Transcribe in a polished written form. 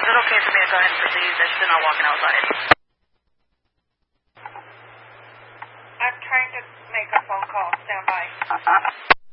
Is it okay for me to go ahead and proceed? They're still not walking outside. I'm trying to make a phone call. Stand by.